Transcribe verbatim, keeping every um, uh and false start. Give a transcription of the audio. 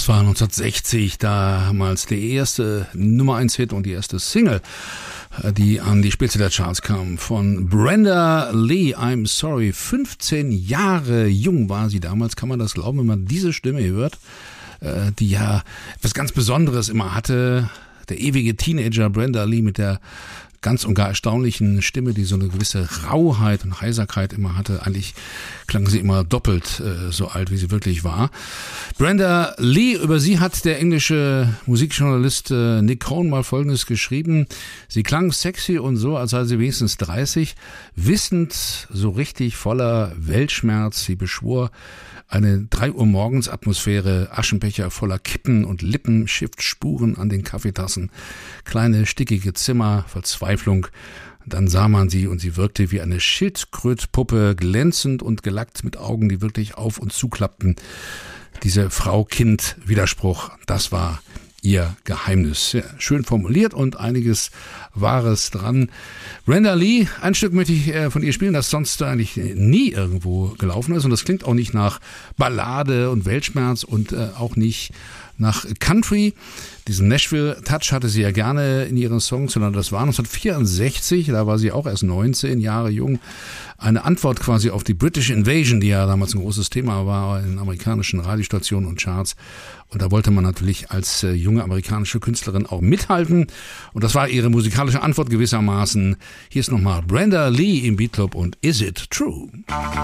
Das war neunzehnhundertsechzig, damals der erste Nummer eins Hit und die erste Single, die an die Spitze der Charts kam, von Brenda Lee, I'm Sorry. fünfzehn Jahre jung war sie damals, kann man das glauben, wenn man diese Stimme hört, die ja etwas ganz Besonderes immer hatte. Der ewige Teenager Brenda Lee mit der ganz und gar erstaunlichen Stimme, die so eine gewisse Rauheit und Heiserkeit immer hatte. Eigentlich klang sie immer doppelt äh, so alt, wie sie wirklich war. Brenda Lee, über sie hat der englische Musikjournalist äh, Nick Cohn mal Folgendes geschrieben. Sie klang sexy und so, als sei sie wenigstens dreißig, wissend, so richtig voller Weltschmerz. Sie beschwor eine drei Uhr morgens Atmosphäre, Aschenbecher voller Kippen und Lippenstiftspuren an den Kaffeetassen, kleine stickige Zimmer, Verzweiflung. Dann sah man sie und sie wirkte wie eine Schildkrötpuppe, glänzend und gelackt mit Augen, die wirklich auf und zuklappten. Diese Frau-Kind-Widerspruch, das war ihr Geheimnis. Sehr schön formuliert und einiges Wahres dran. Brenda Lee, ein Stück möchte ich von ihr spielen, das sonst eigentlich nie irgendwo gelaufen ist. Und das klingt auch nicht nach Ballade und Weltschmerz und äh, auch nicht nach Country. Diesen Nashville-Touch hatte sie ja gerne in ihren Songs, sondern das war neunzehnhundertvierundsechzig, da war sie auch erst neunzehn Jahre jung. Eine Antwort quasi auf die British Invasion, die ja damals ein großes Thema war in amerikanischen Radiostationen und Charts. Und da wollte man natürlich als äh, junge amerikanische Künstlerin auch mithalten. Und das war ihre musikalische Antwort gewissermaßen. Hier ist nochmal Brenda Lee im Beat Club und Is It True?